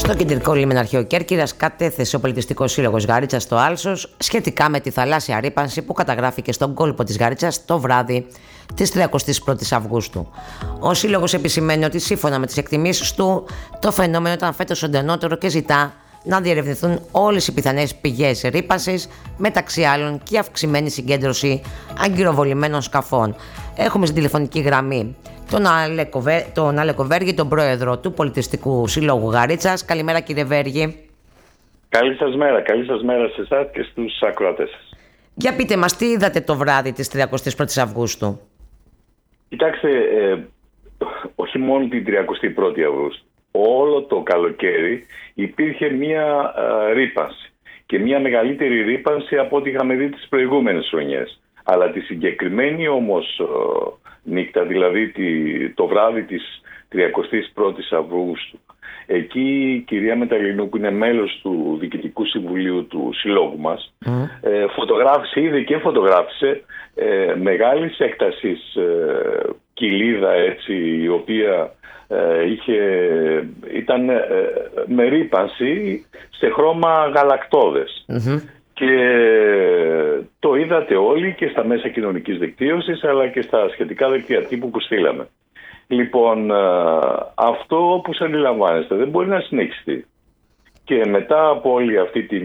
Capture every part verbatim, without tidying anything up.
Στο Κεντρικό Λιμεναρχείο Κέρκυρας κατέθεσε ο Πολιτιστικός Σύλλογος Γάριτσα στο Άλσος σχετικά με τη θαλάσσια ρύπανση που καταγράφηκε στον κόλπο της Γάριτσας το βράδυ της τριαντάτη πρώτης Αυγούστου. Ο Σύλλογος επισημαίνει ότι σύμφωνα με τις εκτιμήσεις του, το φαινόμενο ήταν φέτος εντονότερο και ζητά να διερευνηθούν όλες οι πιθανές πηγές ρύπανσης, μεταξύ άλλων και αυξημένη συγκέντρωση αγκυροβολημένων σκαφών. Έχουμε στην τηλεφωνική γραμμή τον Αλέκο, τον Αλέκο Βέργη, τον πρόεδρο του Πολιτιστικού Συλλόγου Γαρίτσας. Καλημέρα, κύριε Βέργη. Καλή σας μέρα, καλή σας μέρα σε εσάς και στους ακροατές σας. Για πείτε μας, τι είδατε το βράδυ της τριαντάτη πρώτης Αυγούστου? Κοιτάξτε, ε, όχι μόνο την τριαντάτη πρώτη Αυγούστου. Όλο το καλοκαίρι υπήρχε μία ε, ρύπανση και μία μεγαλύτερη ρύπανση από ό,τι είχαμε δει τις προηγούμενες χρονιές. Αλλά τη συγκεκριμένη όμως ε, νύχτα, δηλαδή τη, το βράδυ της τριαντάτη πρώτης Αυγούστου, εκεί η κυρία Μεταλλινού, που είναι μέλος του Διοικητικού Συμβουλίου του Συλλόγου μας, mm. ε, φωτογράφησε, είδε και φωτογράφησε ε, μεγάλης έκτασης ε, κοιλίδα, έτσι, η οποία ε, είχε, ήταν ε, με ρύπανση σε χρώμα γαλακτώδες. Mm-hmm. Και το είδατε όλοι και στα μέσα κοινωνικής δικτύωσης, αλλά και στα σχετικά δελτία τύπου που στείλαμε. Λοιπόν, αυτό, όπως αντιλαμβάνεστε, δεν μπορεί να συνεχιστεί. Και μετά από όλη αυτή τη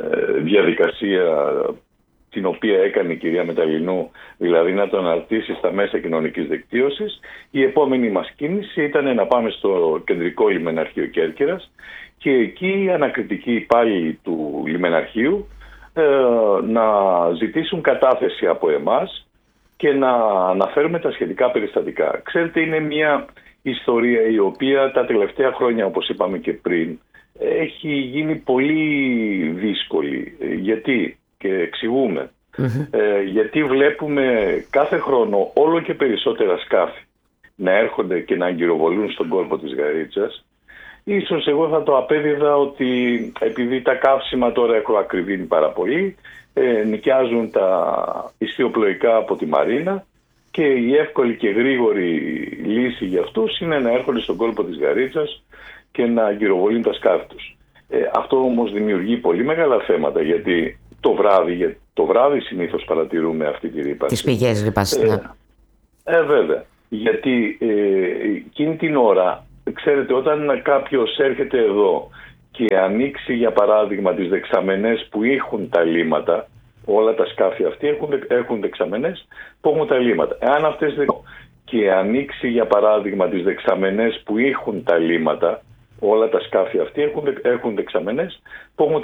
διαδικασία την οποία έκανε η κυρία Μεταλλινού, δηλαδή να τον αναρτήσει στα μέσα κοινωνικής δικτύωσης, η επόμενη μας κίνηση ήταν να πάμε στο Κεντρικό Λιμεναρχείο Κέρκυρας και εκεί οι ανακριτικοί υπάλληλοι του Λιμεναρχείου ε, να ζητήσουν κατάθεση από εμάς και να αναφέρουμε τα σχετικά περιστατικά. Ξέρετε, είναι μια ιστορία η οποία τα τελευταία χρόνια, όπως είπαμε και πριν, έχει γίνει πολύ δύσκολη. Γιατί, και εξηγούμε, mm-hmm. ε, γιατί βλέπουμε κάθε χρόνο όλο και περισσότερα σκάφη να έρχονται και να αγκυροβολούν στον κόλπο της Γαρίτσας. Ίσως εγώ θα το απέδιδα ότι επειδή τα καύσιμα τώρα έχουν ακριβήνει πάρα πολύ, ε, νοικιάζουν τα ιστιοπλοϊκά από τη Μαρίνα και η εύκολη και γρήγορη λύση για αυτούς είναι να έρχονται στον κόλπο της Γαρίτσας και να αγκυροβολούν τα σκάφη τους. Ε, αυτό όμως δημιουργεί πολύ μεγάλα θέματα, γιατί το βράδυ, το βράδυ συνήθως παρατηρούμε αυτή τη ρύπανση. Τις πηγές ρύπανσης, ναι. Ε, ε, βέβαια. Γιατί ε, εκείνη την ώρα, ξέρετε, όταν κάποιος έρχεται εδώ και ανοίξει, για παράδειγμα, τις δεξαμενές που έχουν τα λίματα, όλα τα σκάφη αυτοί έχουν, έχουν δεξαμενές που έχουν τα λίματα. Εάν αυτές δε... και ανοίξει, για παράδειγμα, τις δεξαμενές που έχουν τα λίματα, όλα τα σκάφη αυτοί έχουν, έχουν δεξαμενές που έχουν